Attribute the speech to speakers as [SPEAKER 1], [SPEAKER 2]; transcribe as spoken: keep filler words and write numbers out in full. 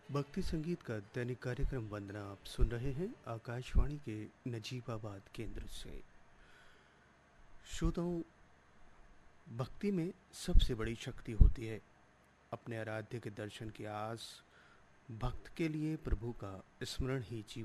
[SPEAKER 1] भक्ति संगीत का दैनिक कार्यक्रम वंदना आप सुन रहे हैं आकाशवाणी के नजीबाबाद केंद्र से। श्रोताओं, भक्ति में सबसे बड़ी शक्ति होती है। अपने आराध्य के दर्शन की आस भक्त के लिए प्रभु का स्मरण ही जीवन